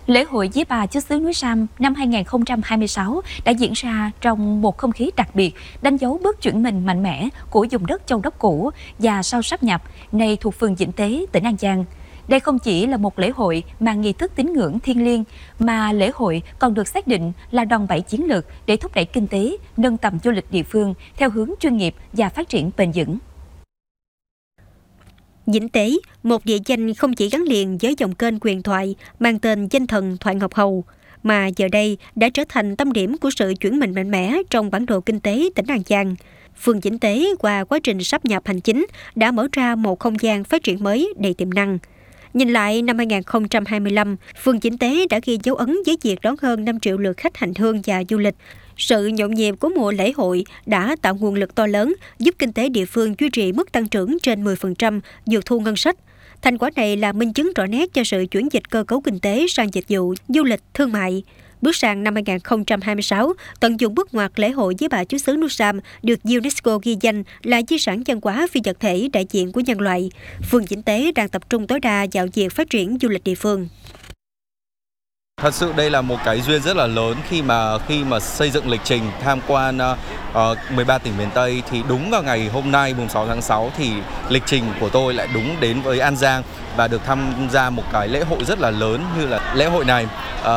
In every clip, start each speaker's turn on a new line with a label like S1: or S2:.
S1: Lễ hội Vía Bà Chúa xứ núi Sam năm 2026 đã diễn ra trong một không khí đặc biệt, đánh dấu bước chuyển mình mạnh mẽ của vùng đất Châu Đốc cũ và sau sáp nhập, nay thuộc phường Vĩnh Tế, tỉnh An Giang. Đây không chỉ là một lễ hội mang nghi thức tín ngưỡng thiêng liêng, mà lễ hội còn được xác định là đòn bẩy chiến lược để thúc đẩy kinh tế, nâng tầm du lịch địa phương theo hướng chuyên nghiệp và phát triển bền vững.
S2: Vĩnh Tế, một địa danh không chỉ gắn liền với dòng kênh huyền thoại mang tên danh thần Thoại Ngọc Hầu, mà giờ đây đã trở thành tâm điểm của sự chuyển mình mạnh mẽ trong bản đồ kinh tế tỉnh An Giang. Phường Vĩnh Tế qua quá trình sáp nhập hành chính đã mở ra một không gian phát triển mới đầy tiềm năng. Nhìn lại năm 2025, phường Vĩnh Tế đã ghi dấu ấn với việc đón hơn 5 triệu lượt khách hành hương và du lịch. Sự nhộn nhịp của mùa lễ hội đã tạo nguồn lực to lớn, giúp kinh tế địa phương duy trì mức tăng trưởng trên 10%, vượt thu ngân sách. Thành quả này là minh chứng rõ nét cho sự chuyển dịch cơ cấu kinh tế sang dịch vụ, du lịch, thương mại. Bước sang năm 2026, tận dụng bước ngoặt lễ hội Vía Bà Chúa xứ núi Sam được UNESCO ghi danh là di sản văn hóa phi vật thể đại diện của nhân loại. Phường Vĩnh Tế đang tập trung tối đa vào việc phát triển du lịch địa phương.
S3: Thật sự đây là một cái duyên rất là lớn khi mà xây dựng lịch trình tham quan 13 tỉnh miền Tây, thì đúng vào ngày hôm nay mùng 6 tháng 6 thì lịch trình của tôi lại đúng đến với An Giang và được tham gia một cái lễ hội rất là lớn như là lễ hội này,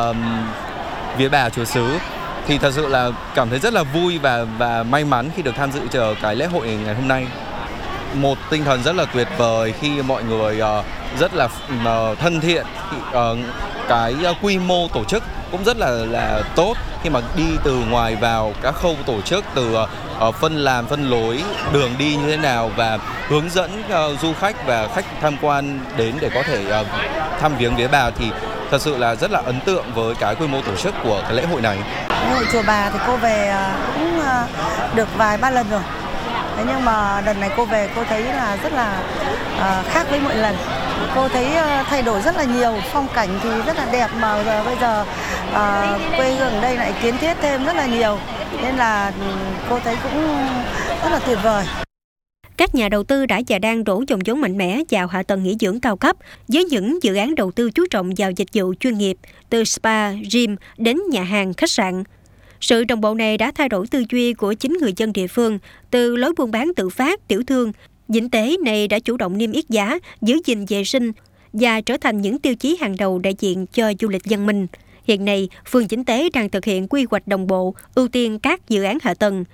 S3: Vía Bà Chúa xứ. Thì thật sự là cảm thấy rất là vui và may mắn khi được tham dự cái lễ hội ngày hôm nay. Một tinh thần rất là tuyệt vời khi mọi người rất là thân thiện, cái quy mô tổ chức cũng rất là tốt khi mà đi từ ngoài vào các khâu tổ chức, từ phân làm phân lối đường đi như thế nào và hướng dẫn du khách và khách tham quan đến để có thể thăm viếng Vía Bà, thì thật sự là rất là ấn tượng với cái quy mô tổ chức của cái lễ hội này.
S4: Lễ hội Chùa Bà thì cô về cũng được vài ba lần rồi. Thế nhưng mà lần này cô về cô thấy là rất là khác với mọi lần. Cô thấy thay đổi rất là nhiều, phong cảnh thì rất là đẹp mà bây giờ quê hương ở đây lại kiến thiết thêm rất là nhiều. Nên là cô thấy cũng rất là tuyệt vời.
S2: Các nhà đầu tư đã và đang đổ dòng vốn mạnh mẽ vào hạ tầng nghỉ dưỡng cao cấp với những dự án đầu tư chú trọng vào dịch vụ chuyên nghiệp, từ spa, gym đến nhà hàng, khách sạn. Sự đồng bộ này đã thay đổi tư duy của chính người dân địa phương, từ lối buôn bán tự phát, tiểu thương. Vĩnh Tế này đã chủ động niêm yết giá, giữ gìn vệ sinh và trở thành những tiêu chí hàng đầu đại diện cho du lịch văn minh. Hiện nay, phường Vĩnh Tế đang thực hiện quy hoạch đồng bộ, ưu tiên các dự án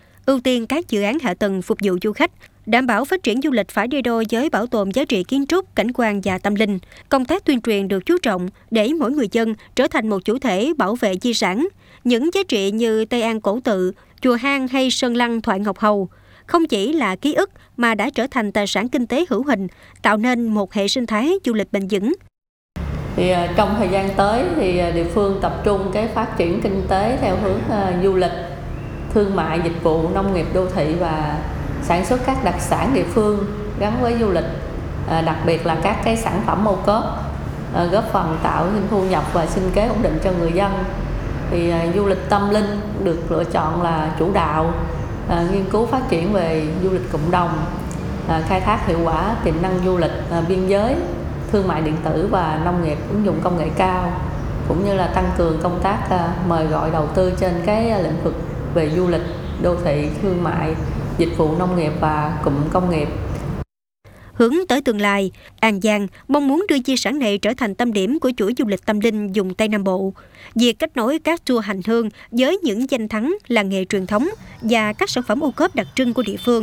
S2: hạ tầng phục vụ du khách, đảm bảo phát triển du lịch phải đi đôi với bảo tồn giá trị kiến trúc, cảnh quan và tâm linh. Công tác tuyên truyền được chú trọng để mỗi người dân trở thành một chủ thể bảo vệ di sản. Những giá trị như Tây An Cổ Tự, Chùa Hang hay Sơn Lăng Thoại Ngọc Hầu không chỉ là ký ức mà đã trở thành tài sản kinh tế hữu hình, tạo nên một hệ sinh thái du lịch bền vững.
S5: Thì trong thời gian tới thì địa phương tập trung cái phát triển kinh tế theo hướng du lịch, thương mại, dịch vụ, nông nghiệp đô thị và sản xuất các đặc sản địa phương gắn với du lịch, đặc biệt là các cái sản phẩm ô cốp, góp phần tạo thêm thu nhập và sinh kế ổn định cho người dân. Thì du lịch tâm linh được lựa chọn là chủ đạo, nghiên cứu phát triển về du lịch cộng đồng, khai thác hiệu quả tiềm năng du lịch biên giới, thương mại điện tử và nông nghiệp ứng dụng công nghệ cao, cũng như là tăng cường công tác mời gọi đầu tư trên cái lĩnh vực về du lịch, đô thị, thương mại, dịch vụ nông nghiệp và cụm công nghiệp.
S2: Hướng tới tương lai, An Giang mong muốn đưa di sản này trở thành tâm điểm của chuỗi du lịch tâm linh vùng Tây Nam Bộ. Việc kết nối các tour hành hương với những danh thắng làng nghề truyền thống và các sản phẩm ô cốp đặc trưng của địa phương